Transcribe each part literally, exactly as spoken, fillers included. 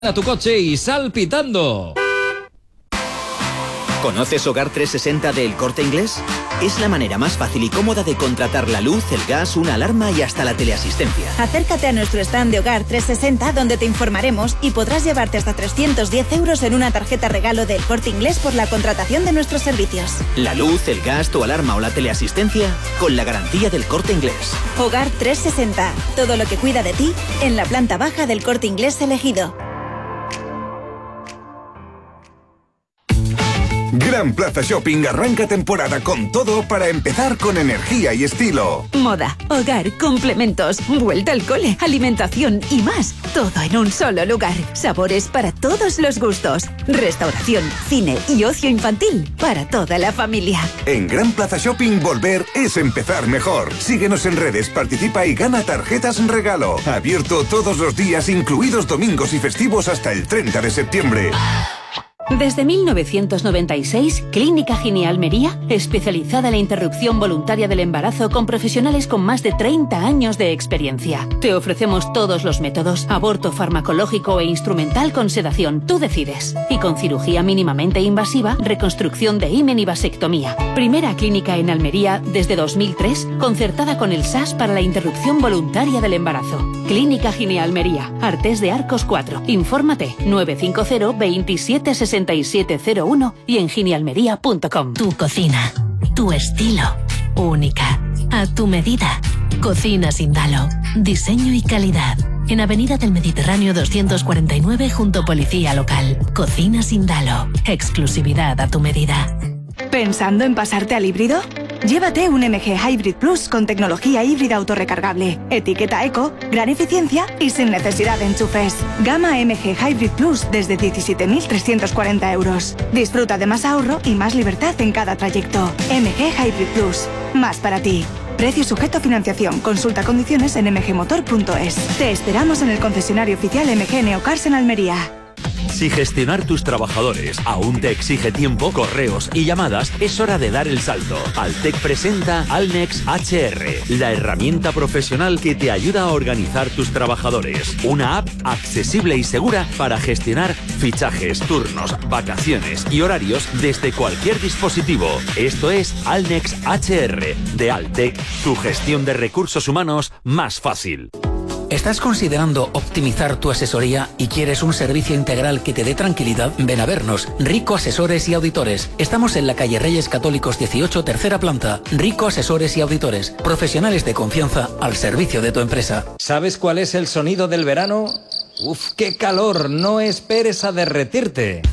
A tu coche y sal pitando. ¿Conoces Hogar trescientos sesenta de El Corte Inglés? Es la manera más fácil y cómoda de contratar la luz, el gas, una alarma y hasta la teleasistencia. Acércate a nuestro stand de Hogar trescientos sesenta donde te informaremos y podrás llevarte hasta trescientos diez euros en una tarjeta regalo de El Corte Inglés por la contratación de nuestros servicios. La luz, el gas, tu alarma o la teleasistencia con la garantía del Corte Inglés. Hogar trescientos sesenta. Todo lo que cuida de ti en la planta baja del Corte Inglés elegido. Gran Plaza Shopping arranca temporada con todo para empezar con energía y estilo. Moda, hogar, complementos, vuelta al cole, alimentación y más. Todo en un solo lugar. Sabores para todos los gustos. Restauración, cine y ocio infantil para toda la familia. En Gran Plaza Shopping volver es empezar mejor. Síguenos en redes, participa y gana tarjetas regalo. Abierto todos los días, incluidos domingos y festivos hasta el treinta de septiembre. Desde mil novecientos noventa y seis, Clínica Gine Almería, especializada en la interrupción voluntaria del embarazo con profesionales con más de treinta años de experiencia. Te ofrecemos todos los métodos, aborto farmacológico e instrumental con sedación, tú decides. Y con cirugía mínimamente invasiva, reconstrucción de himen y vasectomía. Primera clínica en Almería desde dos mil tres, concertada con el S A S para la interrupción voluntaria del embarazo. Clínica Gine Almería, Artés de Arcos cuatro. Infórmate nueve cinco cero, veintisiete, sesenta y siete cero uno y en ginealmería punto com. Tu cocina, tu estilo, única, a tu medida. Cocina Sindalo, diseño y calidad. En Avenida del Mediterráneo doscientos cuarenta y nueve junto Policía Local. Cocina Sindalo, exclusividad a tu medida. ¿Pensando en pasarte al híbrido? Llévate un M G Hybrid Plus con tecnología híbrida autorrecargable, etiqueta eco, gran eficiencia y sin necesidad de enchufes. Gama M G Hybrid Plus desde diecisiete mil trescientos cuarenta euros. Disfruta de más ahorro y más libertad en cada trayecto. M G Hybrid Plus, más para ti. Precio sujeto a financiación. Consulta condiciones en m g motor punto es. Te esperamos en el concesionario oficial M G Neocars en Almería. Si gestionar tus trabajadores aún te exige tiempo, correos y llamadas, es hora de dar el salto. Altec presenta Alnex H R, la herramienta profesional que te ayuda a organizar tus trabajadores. Una app accesible y segura para gestionar fichajes, turnos, vacaciones y horarios desde cualquier dispositivo. Esto es Alnex H R de Altec, tu gestión de recursos humanos más fácil. ¿Estás considerando optimizar tu asesoría y quieres un servicio integral que te dé tranquilidad? Ven a vernos. Rico Asesores y Auditores. Estamos en la calle Reyes Católicos dieciocho, tercera planta. Rico Asesores y Auditores. Profesionales de confianza al servicio de tu empresa. ¿Sabes cuál es el sonido del verano? ¡Uf, qué calor! No esperes a derretirte.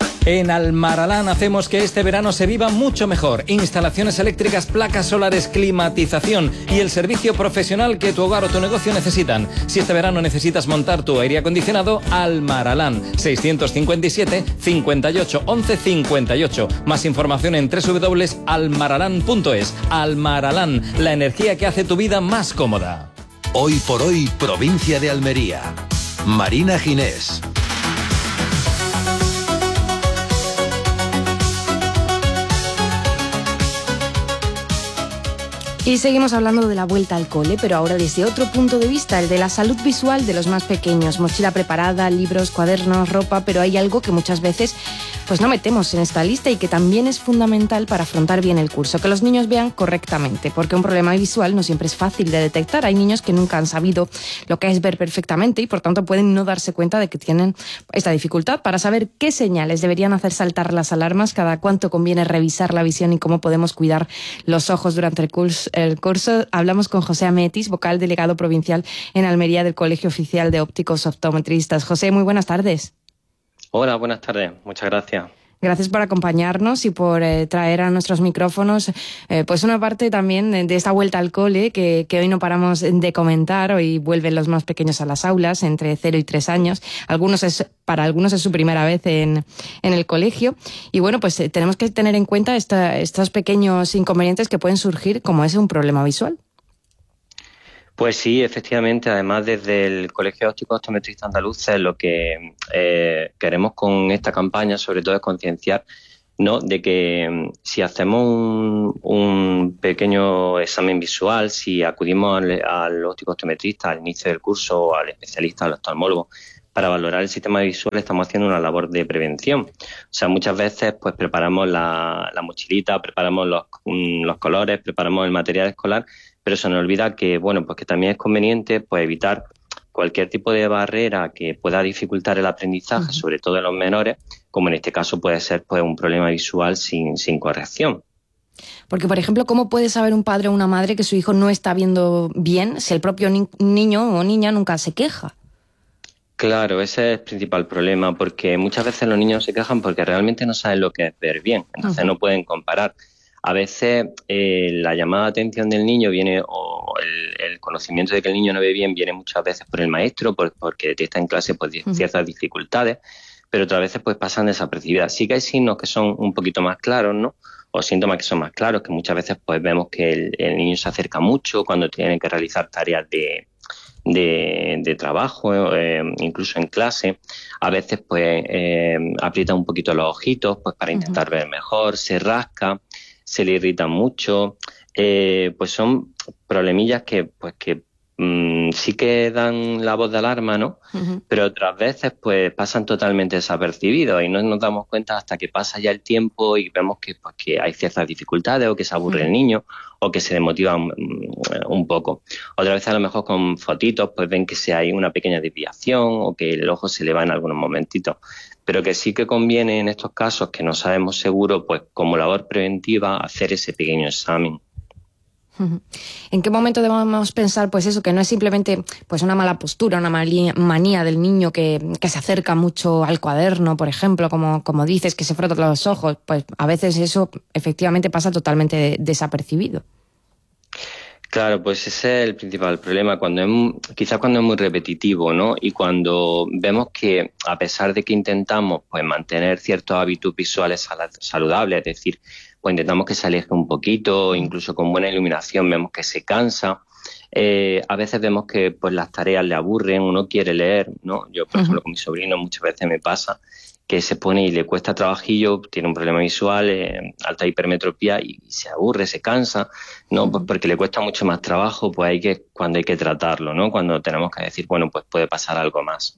En Almaralán hacemos que este verano se viva mucho mejor. Instalaciones eléctricas, placas solares, climatización y el servicio profesional que tu hogar o tu negocio necesitan. Si este verano necesitas montar tu aire acondicionado, Almaralán. seiscientos cincuenta y siete, cincuenta y ocho, once, cincuenta y ocho. Más información en doble u doble u doble u punto almaralán punto es. Almaralán, la energía que hace tu vida más cómoda. Hoy por hoy, provincia de Almería. Marina Ginés. Y seguimos hablando de la vuelta al cole, pero ahora desde otro punto de vista, el de la salud visual de los más pequeños. Mochila preparada, libros, cuadernos, ropa, pero hay algo que muchas veces pues no metemos en esta lista y que también es fundamental para afrontar bien el curso, que los niños vean correctamente, porque un problema visual no siempre es fácil de detectar. Hay niños que nunca han sabido lo que es ver perfectamente y por tanto pueden no darse cuenta de que tienen esta dificultad. Para saber qué señales deberían hacer saltar las alarmas, cada cuánto conviene revisar la visión y cómo podemos cuidar los ojos durante el curso, el curso hablamos con José Ametis, vocal delegado provincial en Almería del Colegio Oficial de Ópticos Optometristas. José, muy buenas tardes. Hola, buenas tardes. Muchas gracias. Gracias por acompañarnos y por eh, traer a nuestros micrófonos eh, pues una parte también de, de esta vuelta al cole que, que hoy no paramos de comentar. Hoy vuelven los más pequeños a las aulas, entre cero y tres años. Algunos es, para algunos es su primera vez en, en el colegio. Y bueno, pues eh, tenemos que tener en cuenta esta, estos pequeños inconvenientes que pueden surgir, como es un problema visual. Pues sí, efectivamente. Además, desde el Colegio de Ópticos Optometristas Andaluces, lo que eh, queremos con esta campaña, sobre todo, es concienciar, ¿no?, de que si hacemos un, un pequeño examen visual, si acudimos al, al óptico optometrista al inicio del curso o al especialista, al oftalmólogo, para valorar el sistema visual estamos haciendo una labor de prevención. O sea, muchas veces pues preparamos la, la mochilita, preparamos los, los colores, preparamos el material escolar, pero se nos olvida que, bueno, pues que también es conveniente pues evitar cualquier tipo de barrera que pueda dificultar el aprendizaje, uh-huh. sobre todo en los menores, como en este caso puede ser pues un problema visual sin, sin corrección. Porque, por ejemplo, ¿cómo puede saber un padre o una madre que su hijo no está viendo bien si el propio ni- niño o niña nunca se queja? Claro, ese es el principal problema, porque muchas veces los niños se quejan porque realmente no saben lo que es ver bien, entonces uh-huh. no pueden comparar. A veces eh, la llamada de atención del niño viene, o el, el conocimiento de que el niño no ve bien viene muchas veces por el maestro, por, porque detecta en clase pues, uh-huh. ciertas dificultades, pero otras veces pues pasan desapercibidas. Sí que hay signos que son un poquito más claros, ¿no? O síntomas que son más claros, que muchas veces pues vemos que el, el niño se acerca mucho cuando tiene que realizar tareas de... De, de trabajo, eh, incluso en clase. A veces pues eh, aprieta un poquito los ojitos pues para intentar uh-huh. ver mejor, se rasca, se le irrita mucho, eh, pues son problemillas que pues que mmm, sí que dan la voz de alarma, ¿no? Uh-huh. Pero otras veces pues pasan totalmente desapercibidos y no nos damos cuenta hasta que pasa ya el tiempo y vemos que, pues, que hay ciertas dificultades o que se aburre uh-huh. el niño o que se demotiva un, un poco. Otra vez a lo mejor con fotitos pues ven que si hay una pequeña desviación o que el ojo se le va en algunos momentitos. Pero que sí que conviene en estos casos que no sabemos seguro, pues como labor preventiva, hacer ese pequeño examen. ¿En qué momento debemos pensar pues eso, que no es simplemente pues una mala postura, una manía, manía del niño que, que se acerca mucho al cuaderno, por ejemplo, como, como dices, que se frota los ojos? Pues a veces eso efectivamente pasa totalmente desapercibido. Claro, pues ese es el principal problema, cuando es, quizás cuando es muy repetitivo, ¿no? Y cuando vemos que a pesar de que intentamos pues mantener ciertos hábitos visuales saludables, es decir, pues intentamos que se aleje un poquito, incluso con buena iluminación vemos que se cansa. Eh, a veces vemos que pues las tareas le aburren, uno quiere leer, ¿no? Yo, por uh-huh. ejemplo, con mi sobrino muchas veces me pasa que se pone y le cuesta trabajillo, tiene un problema visual, eh, alta hipermetropía y, y se aburre, se cansa, ¿no? Uh-huh. Pues porque le cuesta mucho más trabajo, pues hay que, cuando hay que tratarlo, ¿no? Cuando tenemos que decir, bueno, pues puede pasar algo más.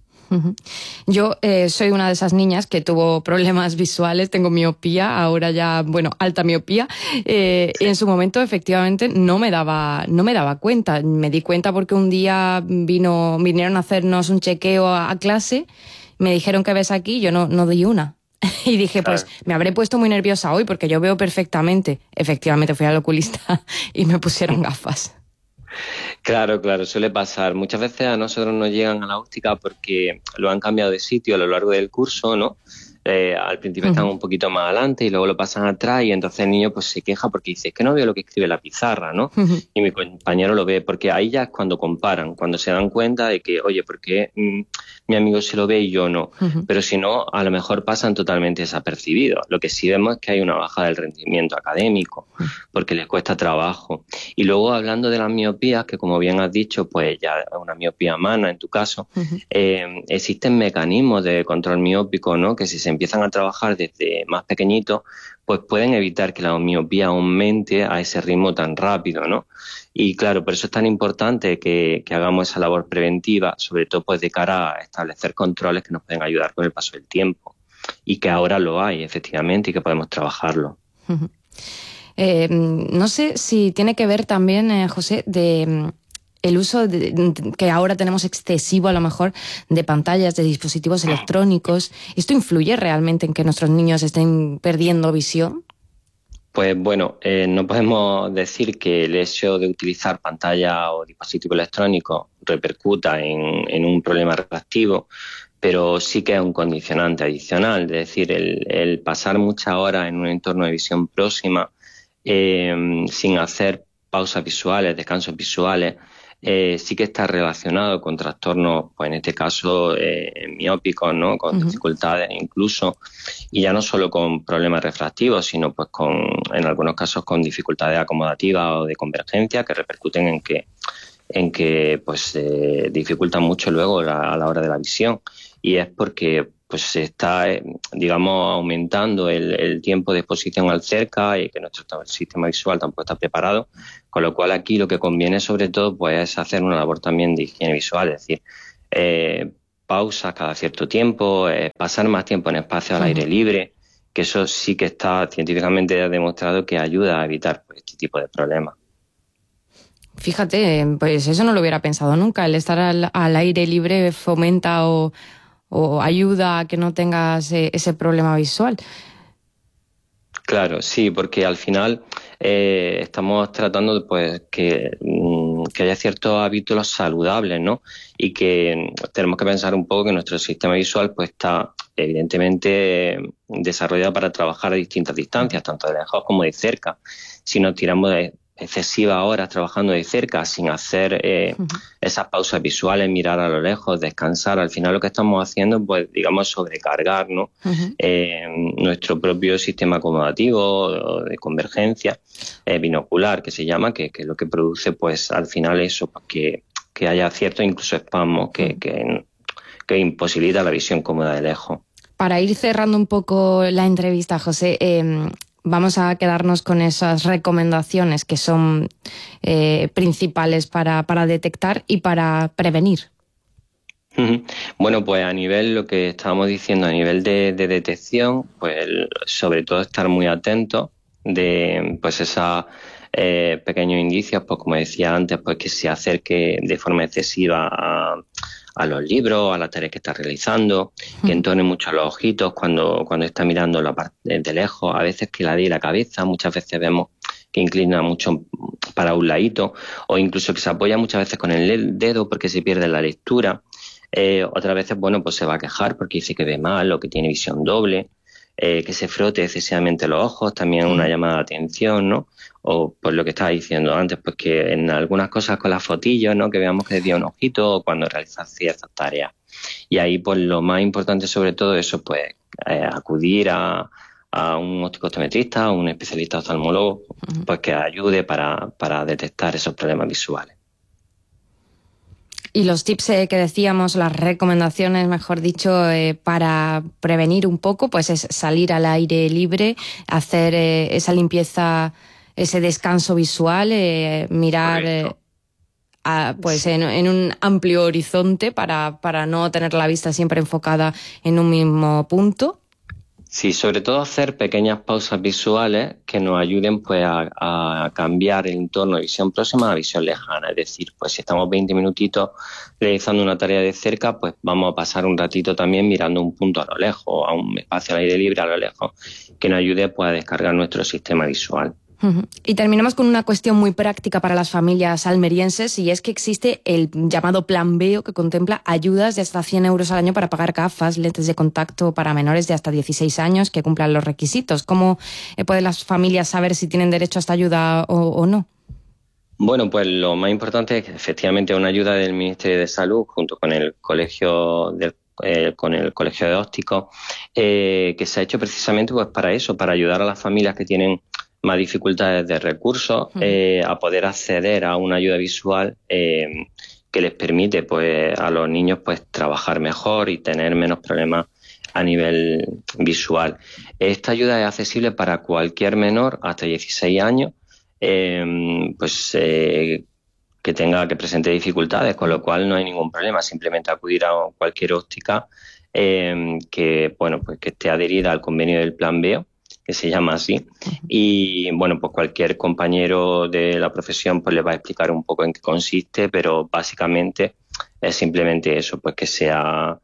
Yo eh, soy una de esas niñas que tuvo problemas visuales, tengo miopía, ahora ya, bueno, alta miopía, eh, y en su momento efectivamente no me daba, no me daba cuenta. Me di cuenta porque un día vino, vinieron a hacernos un chequeo a, a clase, me dijeron ¿qué ves aquí? Yo no, no di una. Y dije, pues me habré puesto muy nerviosa hoy porque yo veo perfectamente. Efectivamente fui al oculista y me pusieron gafas. Claro, claro, suele pasar. Muchas veces a nosotros nos llegan a la óptica porque lo han cambiado de sitio a lo largo del curso, ¿no? Eh, al principio uh-huh. están un poquito más adelante y luego lo pasan atrás y entonces el niño pues se queja porque dice, es que no veo lo que escribe la pizarra, ¿no? Uh-huh. Y mi compañero lo ve, porque ahí ya es cuando comparan, cuando se dan cuenta de que, oye, ¿por qué mm, mi amigo se lo ve y yo no? Uh-huh. Pero si no, a lo mejor pasan totalmente desapercibidos. Lo que sí vemos es que hay una baja del rendimiento académico, uh-huh. porque les cuesta trabajo. Y luego hablando de las miopías, que como bien has dicho, pues ya es una miopía mana en tu caso, uh-huh. eh, existen mecanismos de control miópico, ¿no? Que si se empiezan a trabajar desde más pequeñitos, pues pueden evitar que la miopía aumente a ese ritmo tan rápido, ¿no? Y claro, por eso es tan importante que, que hagamos esa labor preventiva, sobre todo pues de cara a establecer controles que nos pueden ayudar con el paso del tiempo. Y que ahora lo hay, efectivamente, y que podemos trabajarlo. Uh-huh. Eh, no sé si tiene que ver también, eh, José, de el uso de, que ahora tenemos excesivo a lo mejor de pantallas, de dispositivos electrónicos. ¿Esto influye realmente en que nuestros niños estén perdiendo visión? Pues bueno, eh, no podemos decir que el hecho de utilizar pantalla o dispositivo electrónico repercuta en, en un problema refractivo, pero sí que es un condicionante adicional, es decir, el, el pasar muchas horas en un entorno de visión próxima eh, sin hacer pausas visuales, descansos visuales, Eh, sí que está relacionado con trastornos, pues en este caso eh, miópicos, ¿no? Con uh-huh. dificultades incluso, y ya no solo con problemas refractivos, sino pues con, en algunos casos con dificultades acomodativas o de convergencia que repercuten en que, en que pues eh, dificultan mucho luego la, a la hora de la visión, y es porque pues se está, digamos, aumentando el, el tiempo de exposición al cerca y que nuestro sistema visual tampoco está preparado, con lo cual aquí lo que conviene sobre todo pues es hacer una labor también de higiene visual, es decir, eh, pausas cada cierto tiempo, eh, pasar más tiempo en espacios al aire libre, que eso sí que está científicamente demostrado que ayuda a evitar pues, este tipo de problemas. Fíjate, pues eso no lo hubiera pensado nunca. El estar al, al aire libre fomenta o, o ayuda a que no tengas ese, ese problema visual. Claro, sí, porque al final eh, estamos tratando pues que, que haya ciertos hábitos saludables, ¿no? Y que tenemos que pensar un poco que nuestro sistema visual pues está evidentemente desarrollado para trabajar a distintas distancias, tanto de lejos como de cerca. Si nos tiramos de excesivas horas trabajando de cerca sin hacer eh, uh-huh. esas pausas visuales, mirar a lo lejos, descansar, al final lo que estamos haciendo pues digamos sobrecargar, ¿no? Uh-huh. eh, nuestro propio sistema acomodativo de convergencia eh, binocular que se llama, que, que lo que produce pues al final eso, pues, que, que haya cierto incluso espasmos que, uh-huh. que, que imposibilita la visión cómoda de lejos. Para ir cerrando un poco la entrevista, José, eh, vamos a quedarnos con esas recomendaciones que son eh, principales para, para detectar y para prevenir. Bueno, pues a nivel, lo que estábamos diciendo, a nivel de, de detección, pues sobre todo estar muy atentos de pues esos eh, pequeños indicios, pues como decía antes, pues que se acerque de forma excesiva a, a los libros, a las tareas que está realizando, que entone mucho los ojitos cuando, cuando está mirando la parte de lejos, a veces que la de la cabeza, muchas veces vemos que inclina mucho para un ladito, o incluso que se apoya muchas veces con el dedo porque se pierde la lectura. Eh, otras veces, bueno, pues se va a quejar porque dice que ve mal o que tiene visión doble, eh, que se frote excesivamente los ojos, también una llamada de atención, ¿no? O por lo que estaba diciendo antes, pues que en algunas cosas con las fotillos, ¿no? Que veamos que desvía un ojito o cuando realiza ciertas tareas. Y ahí, pues lo más importante sobre todo eso, pues eh, acudir a, a un optometrista, a un especialista oftalmólogo, uh-huh. pues que ayude para, para detectar esos problemas visuales. Y los tips eh, que decíamos, las recomendaciones, mejor dicho, eh, para prevenir un poco, pues es salir al aire libre, hacer eh, esa limpieza, ese descanso visual, eh, mirar eh, a, pues sí. en, en un amplio horizonte para, para no tener la vista siempre enfocada en un mismo punto. Sí, sobre todo hacer pequeñas pausas visuales que nos ayuden pues a, a cambiar el entorno de visión próxima a la visión lejana. Es decir, pues si estamos veinte minutitos realizando una tarea de cerca, pues vamos a pasar un ratito también mirando un punto a lo lejos, a un espacio al aire libre a lo lejos, que nos ayude pues, a descargar nuestro sistema visual. Y terminamos con una cuestión muy práctica para las familias almerienses, y es que existe el llamado Plan B, que contempla ayudas de hasta cien euros al año para pagar gafas, lentes de contacto para menores de hasta dieciséis años que cumplan los requisitos. ¿Cómo pueden las familias saber si tienen derecho a esta ayuda o, o no? Bueno, pues lo más importante es que efectivamente una ayuda del Ministerio de Salud junto con el Colegio del Eh, con el Colegio de Ópticos, eh, que se ha hecho precisamente pues para eso, para ayudar a las familias que tienen más dificultades de recursos eh, a poder acceder a una ayuda visual eh, que les permite pues a los niños pues trabajar mejor y tener menos problemas a nivel visual. Esta ayuda es accesible para cualquier menor hasta dieciséis años, eh, pues eh, que tenga, que presente dificultades, con lo cual no hay ningún problema, simplemente acudir a cualquier óptica eh, que, bueno, pues que esté adherida al convenio del Plan B, que se llama así, y bueno, pues cualquier compañero de la profesión pues le va a explicar un poco en qué consiste, pero básicamente es simplemente eso, pues que sea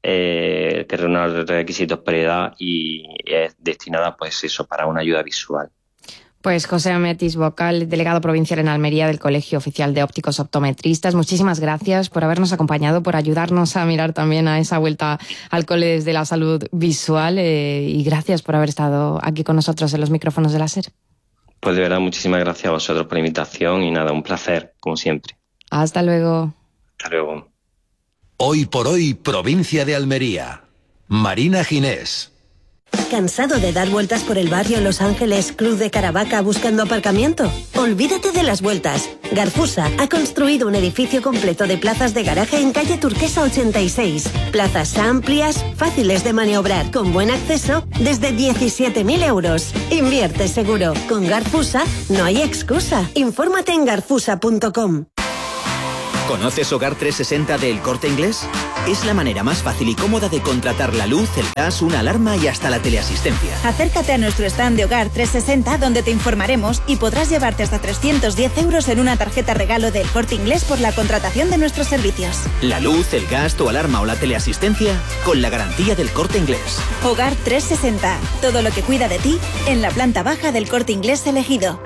eh, que reúna los requisitos por edad y es destinada pues eso para una ayuda visual. Pues José Ametis Bocal, delegado provincial en Almería del Colegio Oficial de Ópticos Optometristas, muchísimas gracias por habernos acompañado, por ayudarnos a mirar también a esa vuelta al cole desde la salud visual eh, y gracias por haber estado aquí con nosotros en los micrófonos de la SER. Pues de verdad, muchísimas gracias a vosotros por la invitación y nada, un placer, como siempre. Hasta luego. Hasta luego. Hoy por hoy, provincia de Almería. Marina Ginés. ¿Cansado de dar vueltas por el barrio Los Ángeles, Cruz de Caravaca buscando aparcamiento? Olvídate de las vueltas. Garfusa ha construido un edificio completo de plazas de garaje en calle Turquesa ochenta y seis. Plazas amplias, fáciles de maniobrar, con buen acceso, desde diecisiete mil euros. Invierte seguro. Con Garfusa no hay excusa. Infórmate en garfusa punto com. ¿Conoces Hogar trescientos sesenta del Corte Inglés? Es la manera más fácil y cómoda de contratar la luz, el gas, una alarma y hasta la teleasistencia. Acércate a nuestro stand de Hogar trescientos sesenta donde te informaremos y podrás llevarte hasta trescientos diez euros en una tarjeta regalo del Corte Inglés por la contratación de nuestros servicios. La luz, el gas, tu alarma o la teleasistencia con la garantía del Corte Inglés. Hogar trescientos sesenta. Todo lo que cuida de ti en la planta baja del Corte Inglés elegido.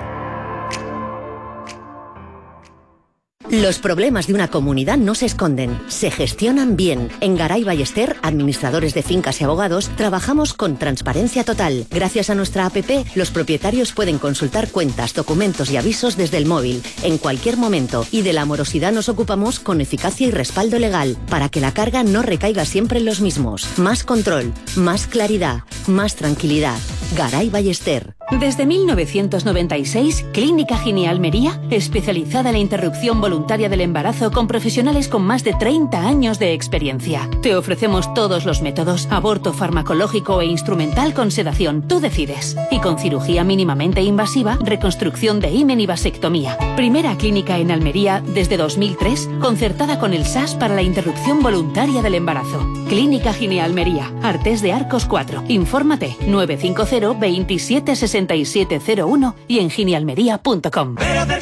Los problemas de una comunidad no se esconden, se gestionan bien. En Garay Ballester, administradores de fincas y abogados, trabajamos con transparencia total. Gracias a nuestra app, los propietarios pueden consultar cuentas, documentos y avisos desde el móvil, en cualquier momento. Y de la morosidad nos ocupamos con eficacia y respaldo legal, para que la carga no recaiga siempre en los mismos. Más control, más claridad, más tranquilidad. Garay Ballester. Desde mil novecientos noventa y seis, Clínica Gini Almería, especializada en la interrupción voluntaria del embarazo con profesionales con más de treinta años de experiencia. Te ofrecemos todos los métodos, aborto farmacológico e instrumental con sedación, tú decides. Y con cirugía mínimamente invasiva, reconstrucción de himen y vasectomía. Primera clínica en Almería desde dos mil tres, concertada con el S A S para la interrupción voluntaria del embarazo. Clínica Gini Almería, Artés de Arcos cuatro. Infórmate nueve cinco cero, veintisiete, sesenta y siete cero uno y en ginialmería punto com.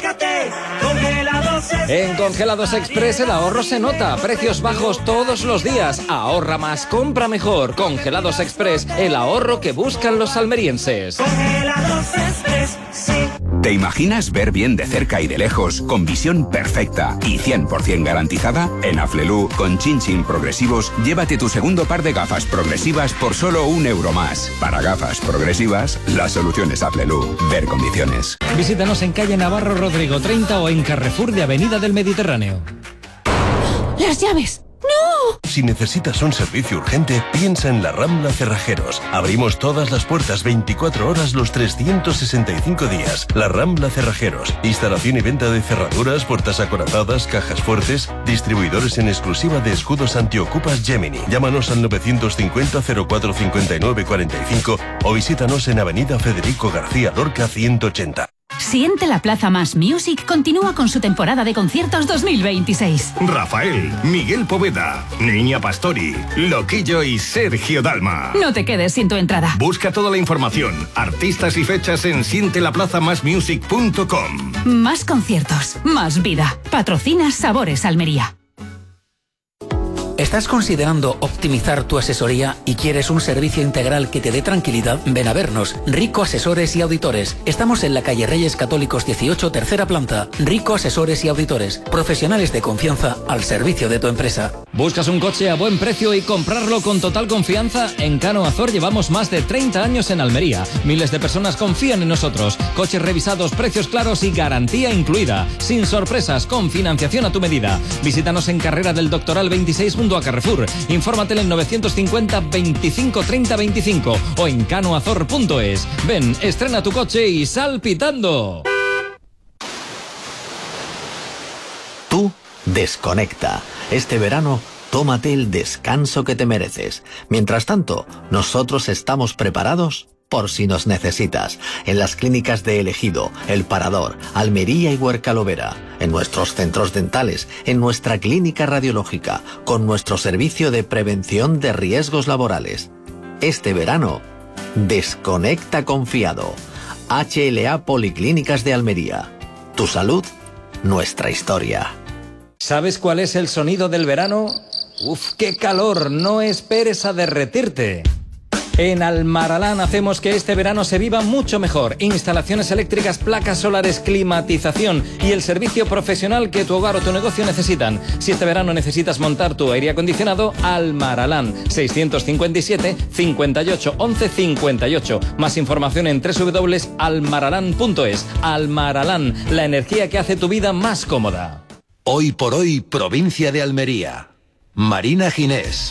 En Congelados Express el ahorro se nota. Precios bajos todos los días. Ahorra más, compra mejor. Congelados Express, el ahorro que buscan los almerienses. Congelados Express, sí. ¿Te imaginas ver bien de cerca y de lejos, con visión perfecta y cien por ciento garantizada? En Aflelu, con Chin Chin progresivos, llévate tu segundo par de gafas progresivas por solo un euro más. Para gafas progresivas, la solución es Aflelu. Ver condiciones. Visítanos en calle Navarro Rodrigo treinta o en Carrefour de Avenida del Mediterráneo. ¡Las llaves! ¡No! Si necesitas un servicio urgente, piensa en la Rambla Cerrajeros. Abrimos todas las puertas veinticuatro horas los trescientos sesenta y cinco días. La Rambla Cerrajeros. Instalación y venta de cerraduras, puertas acorazadas, cajas fuertes. Distribuidores en exclusiva de escudos antiocupas Gemini. Llámanos al novecientos cincuenta, cero cuatro cincuenta y nueve cuarenta y cinco o visítanos en Avenida Federico García Lorca ciento ochenta. Siente la Plaza Más Music continúa con su temporada de conciertos dos mil veintiséis. Rafael, Miguel Poveda, Niña Pastori, Loquillo y Sergio Dalma. No te quedes sin tu entrada. Busca toda la información, artistas y fechas en siente la plaza más music punto com. Más conciertos, más vida. Patrocina Sabores Almería. ¿Estás considerando optimizar tu asesoría y quieres un servicio integral que te dé tranquilidad? Ven a vernos. Rico Asesores y Auditores. Estamos en la calle Reyes Católicos dieciocho, tercera planta. Rico Asesores y Auditores. Profesionales de confianza al servicio de tu empresa. ¿Buscas un coche a buen precio y comprarlo con total confianza? En Cano Azor llevamos más de treinta años en Almería. Miles de personas confían en nosotros. Coches revisados, precios claros y garantía incluida. Sin sorpresas, con financiación a tu medida. Visítanos en Carrera del Doctoral veintiséis junto a Carrefour. Infórmate en novecientos cincuenta, veinticinco, treinta, veinticinco o en canoazor punto es. Ven, estrena tu coche y sal pitando. Tú desconecta. Este verano, tómate el descanso que te mereces. Mientras tanto, nosotros estamos preparados por si nos necesitas. En las clínicas de El Ejido, El Parador, Almería y Huercalovera. En nuestros centros dentales, en nuestra clínica radiológica, con nuestro servicio de prevención de riesgos laborales. Este verano, desconecta confiado. H L A Policlínicas de Almería. Tu salud, nuestra historia. ¿Sabes cuál es el sonido del verano? ¡Uf, qué calor! No esperes a derretirte. En Almaralán hacemos que este verano se viva mucho mejor. Instalaciones eléctricas, placas solares, climatización y el servicio profesional que tu hogar o tu negocio necesitan. Si este verano necesitas montar tu aire acondicionado, Almaralán. seiscientos cincuenta y siete, cincuenta y ocho, once, cincuenta y ocho. Más información en doble u doble u doble u punto almaralán punto es. Almaralán, la energía que hace tu vida más cómoda. Hoy por hoy, provincia de Almería. Marina Ginés.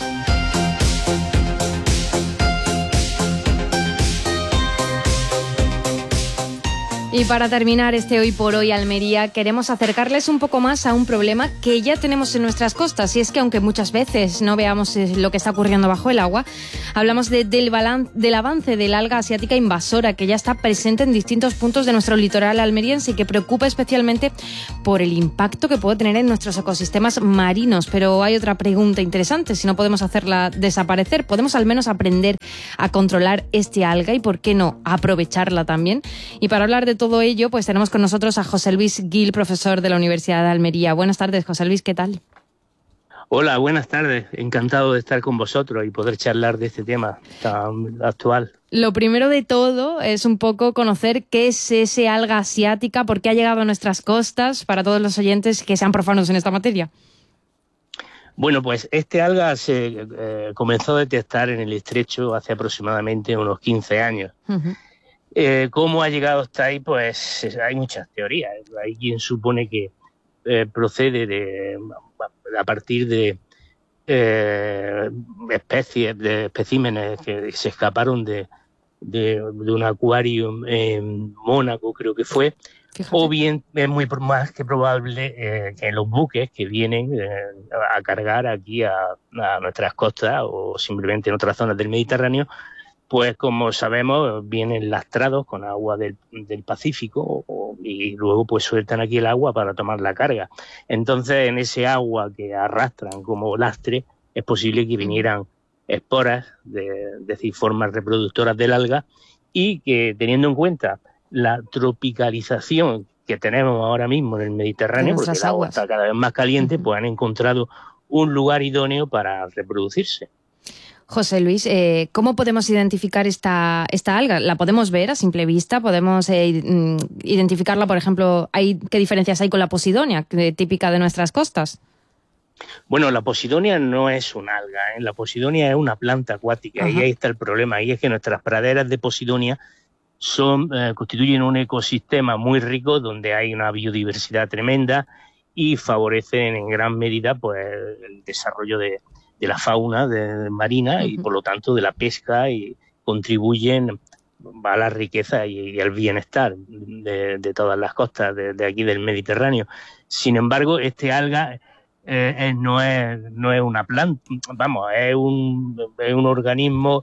Y para terminar este Hoy por Hoy Almería, queremos acercarles un poco más a un problema que ya tenemos en nuestras costas. Y es que aunque muchas veces no veamos lo que está ocurriendo bajo el agua, hablamos de, del, balan, del avance del alga asiática invasora que ya está presente en distintos puntos de nuestro litoral almeriense y que preocupa especialmente por el impacto que puede tener en nuestros ecosistemas marinos. Pero hay otra pregunta interesante: si no podemos hacerla desaparecer, ¿podemos al menos aprender a controlar este alga y, por qué no, aprovecharla también? Y para hablar de todo ello, pues tenemos con nosotros a José Luis Gil, profesor de la Universidad de Almería. Buenas tardes, José Luis, ¿qué tal? Hola, buenas tardes. Encantado de estar con vosotros y poder charlar de este tema tan actual. Lo primero de todo es un poco conocer qué es ese alga asiática, por qué ha llegado a nuestras costas, para todos los oyentes que sean profanos en esta materia. Bueno, pues este alga se eh, comenzó a detectar en el estrecho hace aproximadamente unos quince años. Uh-huh. Eh, ¿Cómo ha llegado hasta ahí? Pues hay muchas teorías. Hay quien supone que eh, procede de a partir de eh, especies, de especímenes que se escaparon de, de, de un acuario en Mónaco, creo que fue. Fíjate. O bien es muy más que probable eh, que los buques que vienen eh, a cargar aquí a, a nuestras costas o simplemente en otras zonas del Mediterráneo, pues como sabemos vienen lastrados con agua del, del Pacífico o, y luego pues sueltan aquí el agua para tomar la carga. Entonces en ese agua que arrastran como lastre es posible que vinieran esporas, de, es decir, formas reproductoras del alga, y que teniendo en cuenta la tropicalización que tenemos ahora mismo en el Mediterráneo, porque el agua está cada vez más caliente, uh-huh. pues han encontrado un lugar idóneo para reproducirse. José Luis, eh, ¿cómo podemos identificar esta, esta alga? ¿La podemos ver a simple vista? ¿Podemos eh, identificarla, por ejemplo? ¿Hay, ¿Qué diferencias hay con la posidonia, típica de nuestras costas? Bueno, la posidonia no es un alga, ¿eh? La posidonia es una planta acuática. Ajá. Y ahí está el problema, y es que nuestras praderas de posidonia son eh, constituyen un ecosistema muy rico donde hay una biodiversidad tremenda y favorecen en gran medida pues el desarrollo de de la fauna de, marina y, por lo tanto, de la pesca, y contribuyen a la riqueza y, y al bienestar de, de todas las costas de, de aquí del Mediterráneo. Sin embargo, este alga eh, no es no es una planta, vamos, es un, es un organismo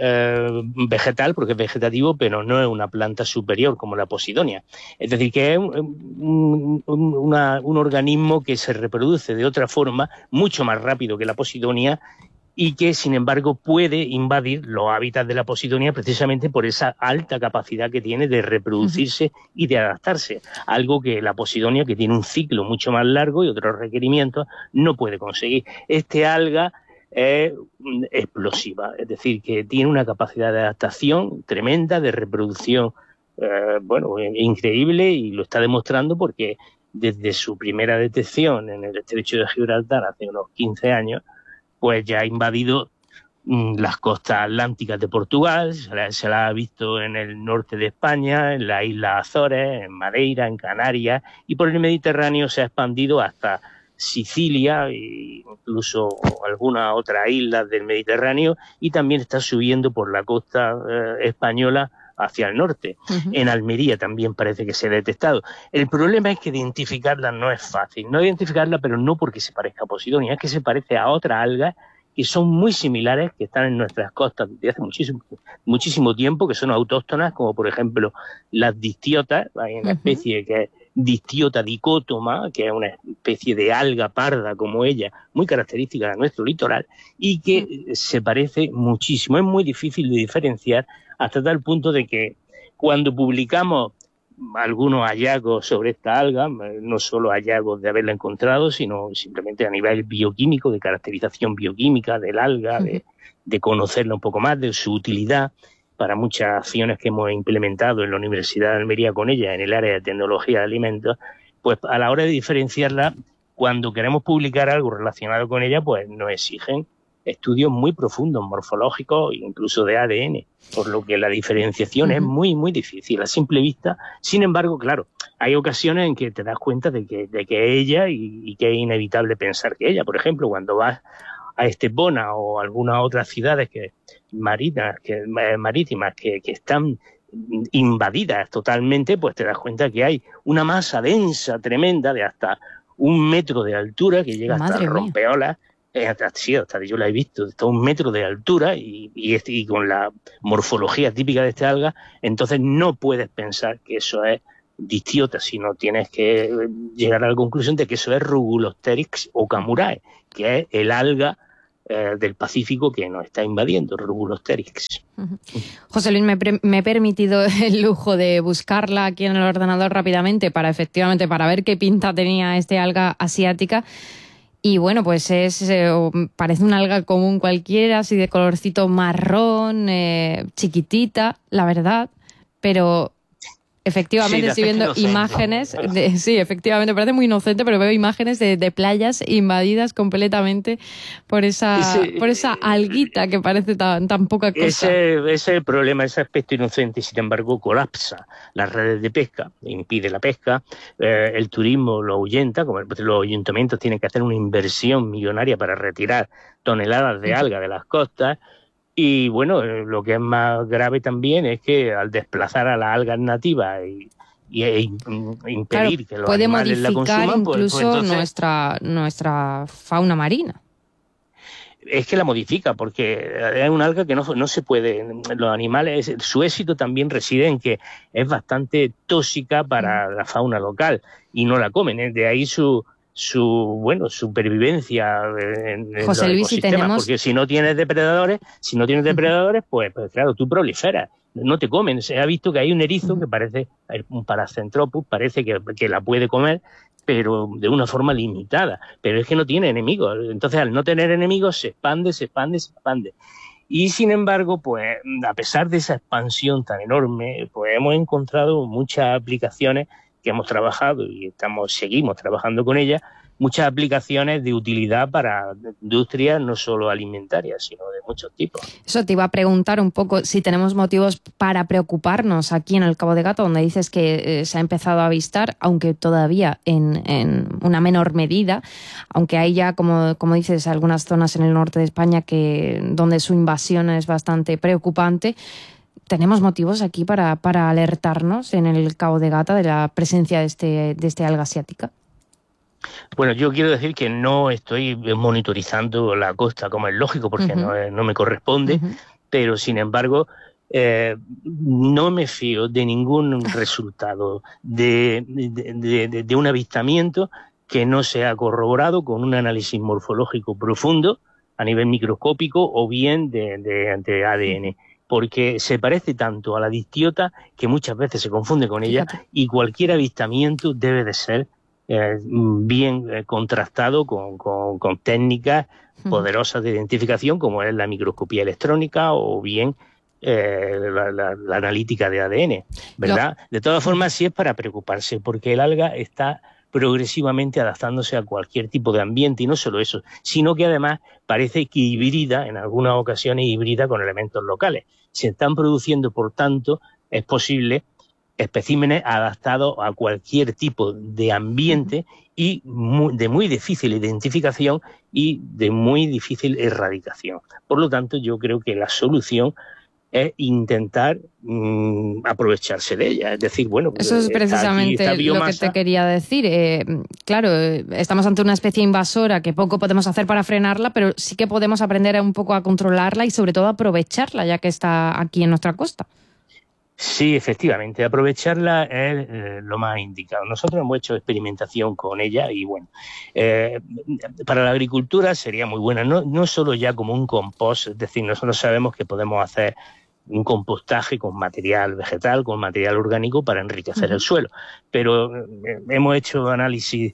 eh, vegetal, porque es vegetativo, pero no es una planta superior como la posidonia. Es decir, que es un, un, una, un organismo que se reproduce de otra forma, mucho más rápido que la posidonia, y que, sin embargo, puede invadir los hábitats de la posidonia precisamente por esa alta capacidad que tiene de reproducirse uh-huh. y de adaptarse. Algo que la posidonia, que tiene un ciclo mucho más largo y otros requerimientos, no puede conseguir. Este alga es explosiva, es decir, que tiene una capacidad de adaptación tremenda, de reproducción, eh, bueno, increíble, y lo está demostrando porque desde su primera detección en el estrecho de Gibraltar hace unos quince años, pues ya ha invadido mm, las costas atlánticas de Portugal, se la, se la ha visto en el norte de España, en las Islas Azores, en Madeira, en Canarias, y por el Mediterráneo se ha expandido hasta Sicilia e incluso algunas otras islas del Mediterráneo, y también está subiendo por la costa eh, española hacia el norte. Uh-huh. En Almería también parece que se ha detectado. El problema es que identificarla no es fácil. No identificarla, pero no porque se parezca a posidonia, es que se parece a otras algas que son muy similares, que están en nuestras costas desde hace muchísimo, muchísimo tiempo, que son autóctonas, como por ejemplo las distiotas. Hay una uh-huh. especie que es Distiota dicótoma, que es una especie de alga parda como ella, muy característica de nuestro litoral, y que uh-huh. se parece muchísimo. Es muy difícil de diferenciar, hasta tal punto de que cuando publicamos algunos hallazgos sobre esta alga, no solo hallazgos de haberla encontrado, sino simplemente a nivel bioquímico, de caracterización bioquímica del alga, uh-huh. de, de conocerla un poco más, de su utilidad para muchas acciones que hemos implementado en la Universidad de Almería con ella en el área de tecnología de alimentos, pues a la hora de diferenciarla, cuando queremos publicar algo relacionado con ella, pues nos exigen estudios muy profundos, morfológicos, incluso de A D N, por lo que la diferenciación uh-huh. es muy, muy difícil a simple vista. Sin embargo, claro, hay ocasiones en que te das cuenta de que, de que es ella y, y que es inevitable pensar que ella. Por ejemplo, cuando vas a Estepona o algunas otras ciudades que marinas, que, marítimas que, que están invadidas totalmente, pues te das cuenta que hay una masa densa, tremenda, de hasta un metro de altura, que llega hasta el rompeolas. Eh, hasta, sí, hasta yo la he visto, hasta un metro de altura y, y, este, y con la morfología típica de esta alga, entonces no puedes pensar que eso es distiota, sino tienes que llegar a la conclusión de que eso es Rugulopteryx okamurae, que es el alga eh, del Pacífico que nos está invadiendo, Rugulopteryx. Uh-huh. José Luis, me, pre- me he permitido el lujo de buscarla aquí en el ordenador rápidamente para efectivamente para ver qué pinta tenía este alga asiática. Y bueno, pues es eh, parece una alga común cualquiera, así de colorcito marrón, eh, chiquitita, la verdad, pero efectivamente sí, estoy viendo inocente. imágenes, de, sí, efectivamente, parece muy inocente, pero veo imágenes de, de playas invadidas completamente por esa ese, por esa alguita que parece tan, tan poca cosa. Ese, ese es el problema, ese aspecto inocente, sin embargo, colapsa las redes de pesca, impide la pesca, eh, el turismo lo ahuyenta, como los ayuntamientos tienen que hacer una inversión millonaria para retirar toneladas de alga de las costas. Y bueno, lo que es más grave también es que al desplazar a las algas nativas y, y e impedir claro, que los puede animales la consuman, modificar pues, incluso pues entonces, nuestra nuestra fauna marina. Es que la modifica, porque es una alga que no, no se puede, los animales, su éxito también reside en que es bastante tóxica para la fauna local y no la comen, ¿eh? De ahí su su bueno supervivencia en, en José los Luis, si ecosistemas, tenemos... porque si no tienes depredadores, si no tienes depredadores, pues, pues claro, tú proliferas, no te comen. Se ha visto que hay un erizo que parece, un Paracentropus, parece que, que la puede comer, pero de una forma limitada, pero es que no tiene enemigos, entonces al no tener enemigos se expande, se expande, se expande. Y sin embargo, pues a pesar de esa expansión tan enorme, pues hemos encontrado muchas aplicaciones que hemos trabajado y estamos seguimos trabajando con ella, muchas aplicaciones de utilidad para industrias no solo alimentarias, sino de muchos tipos. Eso te iba a preguntar un poco si tenemos motivos para preocuparnos aquí en el Cabo de Gata, donde dices que eh, se ha empezado a avistar, aunque todavía en, en una menor medida, aunque hay ya, como, como dices, algunas zonas en el norte de España que donde su invasión es bastante preocupante. ¿Tenemos motivos aquí para, para alertarnos en el Cabo de Gata de la presencia de este, de este alga asiática? Bueno, yo quiero decir que no estoy monitorizando la costa como es lógico, porque uh-huh. no, no me corresponde, uh-huh. pero sin embargo eh, no me fío de ningún resultado de, de, de, de, de un avistamiento que no sea corroborado con un análisis morfológico profundo a nivel microscópico o bien de, de, de A D N. Porque se parece tanto a la distiota que muchas veces se confunde con ella. Fíjate. Y cualquier avistamiento debe de ser eh, bien eh, contrastado con, con, con técnicas uh-huh. poderosas de identificación como es la microscopía electrónica o bien eh, la, la, la analítica de A D N, ¿verdad? No. De todas formas sí es para preocuparse porque el alga está progresivamente adaptándose a cualquier tipo de ambiente y no solo eso, sino que además parece que hibrida, en algunas ocasiones hibrida con elementos locales. Se están produciendo, por tanto, es posible especímenes adaptados a cualquier tipo de ambiente y muy, de muy difícil identificación y de muy difícil erradicación. Por lo tanto, yo creo que la solución es intentar mmm, aprovecharse de ella, es decir, bueno, eso es precisamente está aquí, está lo que te quería decir. Eh, claro, estamos ante una especie invasora que poco podemos hacer para frenarla, pero sí que podemos aprender un poco a controlarla y sobre todo aprovecharla, ya que está aquí en nuestra costa. Sí, efectivamente, aprovecharla es eh, lo más indicado. Nosotros hemos hecho experimentación con ella y bueno, eh, para la agricultura sería muy buena, no, no solo ya como un compost, es decir, nosotros sabemos que podemos hacer un compostaje con material vegetal, con material orgánico para enriquecer uh-huh. el suelo, pero eh, hemos hecho análisis,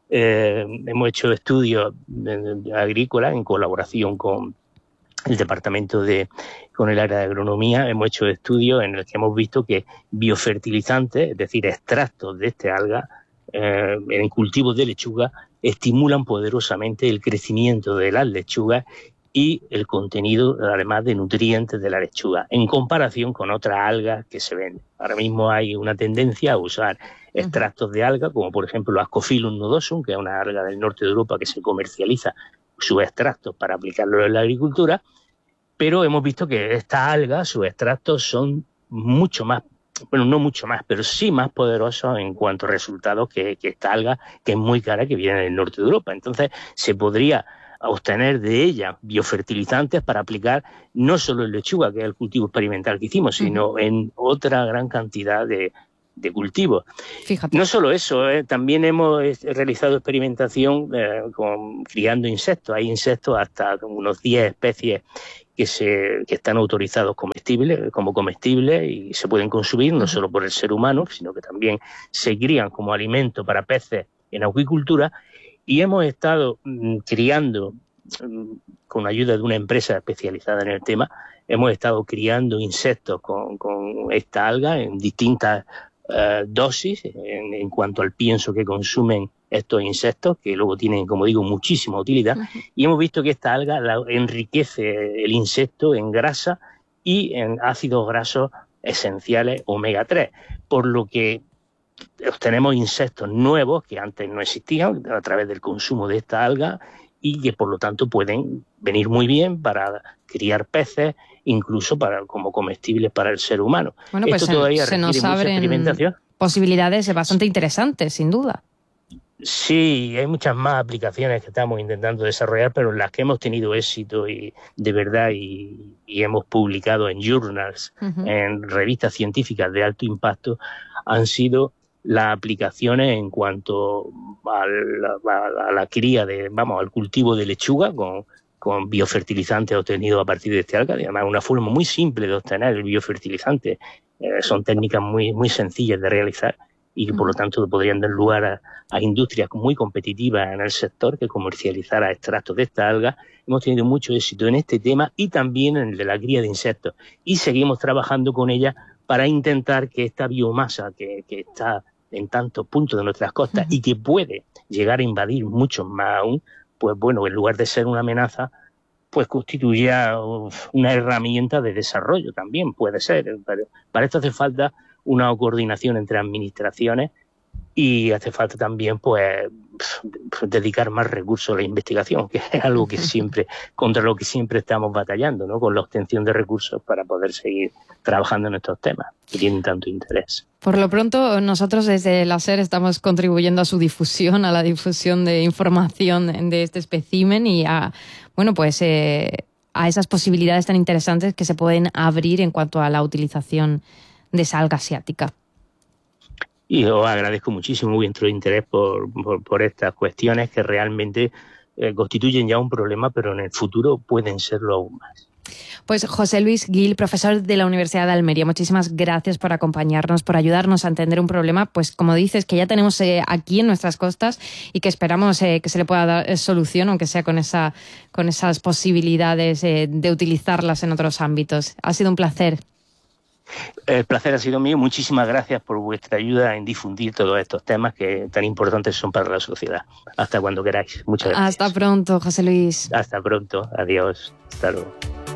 eh, hemos hecho estudios eh, agrícolas en colaboración con el departamento de, con el área de agronomía, hemos hecho estudios en los que hemos visto que biofertilizantes, es decir, extractos de este alga eh, en cultivos de lechuga, estimulan poderosamente el crecimiento de las lechugas y el contenido, además, de nutrientes de la lechuga, en comparación con otras algas que se venden. Ahora mismo hay una tendencia a usar extractos de alga, como por ejemplo Ascophyllum nodosum, que es una alga del norte de Europa que se comercializa sus extractos para aplicarlos en la agricultura, pero hemos visto que estas algas, sus extractos, son mucho más bueno, no mucho más, pero sí más poderosos en cuanto a resultados que, que esta alga, que es muy cara, que viene del norte de Europa. Entonces, se podría obtener de ella biofertilizantes para aplicar no solo en lechuga, que es el cultivo experimental que hicimos, sino en otra gran cantidad de, de cultivos. Fíjate. No solo eso, eh, también hemos eh, realizado experimentación eh, con, criando insectos. Hay insectos hasta unos diez especies que, se, que están autorizados comestibles, como comestibles y se pueden consumir no solo por el ser humano, sino que también se crían como alimento para peces en acuicultura. Y hemos estado mmm, criando, mmm, con ayuda de una empresa especializada en el tema, hemos estado criando insectos con, con esta alga en distintas uh, dosis en, en cuanto al pienso que consumen estos insectos, que luego tienen, como digo, muchísima utilidad. Uh-huh. Y hemos visto que esta alga la enriquece el insecto en grasa y en ácidos grasos esenciales omega tres, por lo que obtenemos insectos nuevos que antes no existían a través del consumo de esta alga y que por lo tanto pueden venir muy bien para criar peces, incluso para como comestibles para el ser humano. Bueno, pues Esto se, todavía se requiere nos mucha abren experimentación. Posibilidades bastante interesantes, sin duda. Sí, hay muchas más aplicaciones que estamos intentando desarrollar, pero las que hemos tenido éxito y de verdad y, y hemos publicado en journals, uh-huh. en revistas científicas de alto impacto, han sido las aplicaciones en cuanto a la, a la cría de, vamos, al cultivo de lechuga con, con biofertilizantes obtenidos a partir de este alga. Además, una forma muy simple de obtener el biofertilizante. Eh, son técnicas muy, muy sencillas de realizar y que por lo tanto podrían dar lugar a, a industrias muy competitivas en el sector que comercializara extractos de esta alga. Hemos tenido mucho éxito en este tema y también en el de la cría de insectos. Y seguimos trabajando con ella para intentar que esta biomasa que, que está en tantos puntos de nuestras costas y que puede llegar a invadir muchos más aún, pues bueno, en lugar de ser una amenaza, pues constituya una herramienta de desarrollo también, puede ser. Pero para esto hace falta una coordinación entre administraciones y hace falta también pues dedicar más recursos a la investigación, que es algo que siempre, contra lo que siempre estamos batallando, ¿no? Con la obtención de recursos para poder seguir trabajando en estos temas que tienen tanto interés. Por lo pronto, nosotros desde la SER estamos contribuyendo a su difusión, a la difusión de información de este espécimen y a, bueno, pues eh, a esas posibilidades tan interesantes que se pueden abrir en cuanto a la utilización de esa alga asiática. Y os agradezco muchísimo vuestro interés por, por, por estas cuestiones que realmente eh, constituyen ya un problema, pero en el futuro pueden serlo aún más. Pues José Luis Gil, profesor de la Universidad de Almería, muchísimas gracias por acompañarnos, por ayudarnos a entender un problema, pues como dices, que ya tenemos eh, aquí en nuestras costas y que esperamos eh, que se le pueda dar eh, solución, aunque sea con, esa, con esas posibilidades eh, de utilizarlas en otros ámbitos. Ha sido un placer. El placer ha sido mío. Muchísimas gracias por vuestra ayuda en difundir todos estos temas que tan importantes son para la sociedad. Hasta cuando queráis. Muchas gracias. Hasta pronto, José Luis. Hasta pronto. Adiós. Hasta luego.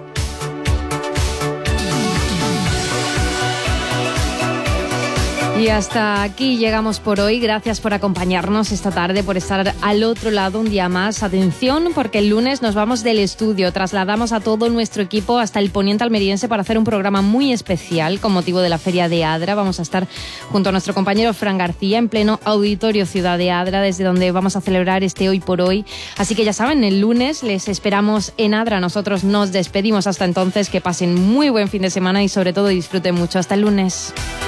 Y hasta aquí llegamos por hoy. Gracias por acompañarnos esta tarde, por estar al otro lado un día más. Atención, porque el lunes nos vamos del estudio. Trasladamos a todo nuestro equipo hasta el poniente almeriense para hacer un programa muy especial con motivo de la Feria de Adra. Vamos a estar junto a nuestro compañero Fran García en pleno Auditorio Ciudad de Adra, desde donde vamos a celebrar este Hoy por Hoy. Así que ya saben, el lunes les esperamos en Adra. Nosotros nos despedimos hasta entonces. Que pasen muy buen fin de semana y sobre todo disfruten mucho. Hasta el lunes.